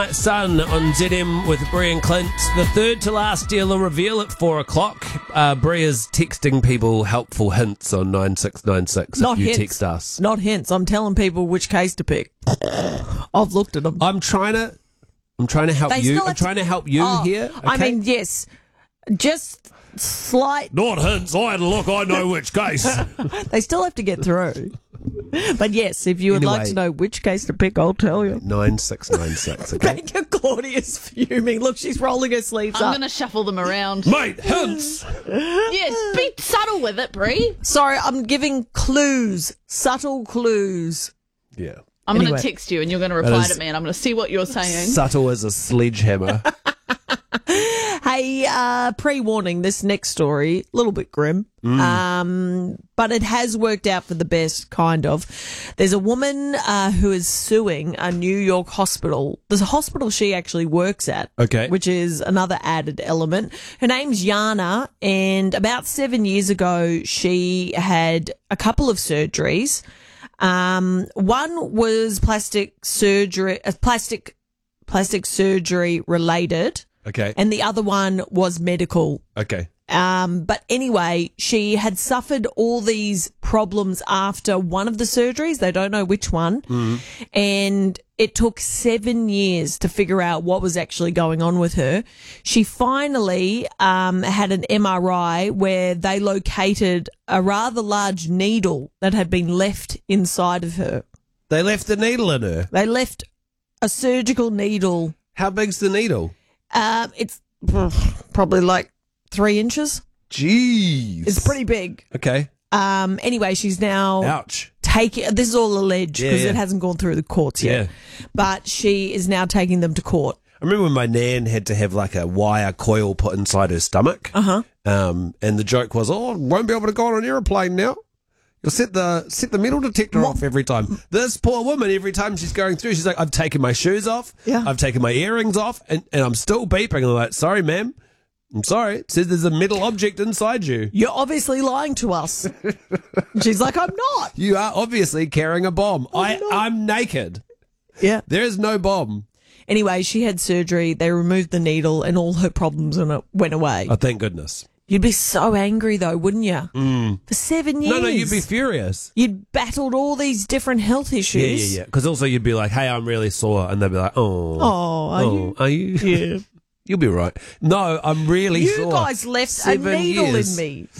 Sun on ZM with Brie and Clint. The third to last deal and reveal at 4 o'clock. Brie is texting people helpful hints on 9696 Not if you hints. text us. Not hints. I'm telling people which case to pick. I've looked at them. I'm trying to help They you. still I'm have trying to help you here. I okay? mean, yes. Just slight. Not hints. I had a look. I know which case. They still have to get through. But yes, if you would like Anyway. to know which case to pick, I'll tell you. 9696. Okay. Thank you, Claudia's fuming. Look, she's rolling her sleeves I'm up. going to shuffle them around. Mate, hints. Yes, be subtle with it, Brie. Sorry, I'm giving clues. Subtle clues. Yeah. I'm going Anyway. to text you and you're going to reply is to me and I'm going to see what you're saying. Subtle as a sledgehammer. Hey, pre-warning, this next story, a little bit grim, but it has worked out for the best, kind of. There's a woman who is suing a New York hospital. There's a hospital she actually works at, Okay. which is another added element. Her name's Yana, and about 7 years ago, she had a couple of surgeries. One was plastic surgery related. Okay. And the other one was medical. Okay. But anyway, she had suffered all these problems after one of the surgeries. They don't know which one. And it took 7 years to figure out what was actually going on with her. She finally had an MRI where they located a rather large needle that had been left inside of her. They left the needle in her. They left a surgical needle. How big's the needle? It's probably like 3 inches. Jeez. It's pretty big. Okay. Anyway, she's now Ouch. taking, this is all alleged because Yeah. it hasn't gone through the courts yet, but she is now taking them to court. I remember when my nan had to have like a wire coil put inside her stomach. And the joke was, oh, won't be able to go on an aeroplane now. You'll set the metal detector off every time. This poor woman, every time she's going through, she's like, I've taken my shoes off. Yeah. I've taken my earrings off and I'm still beeping. I'm like, sorry, ma'am. I'm sorry. It says there's a metal object inside you. You're obviously lying to us. She's like, I'm not. You are obviously carrying a bomb. I'm naked. Yeah. There is no bomb. Anyway, she had surgery. They removed the needle and all her problems and it went away. Oh, thank goodness. You'd be so angry though, wouldn't you? For 7 years. No, you'd be furious. You'd battled all these different health issues. Yeah. Because also you'd be like, hey, I'm really sore. And they'd be like, Oh, are you? Yeah. You'll be right. No, I'm really You sore. guys left a 7 needle years. in me.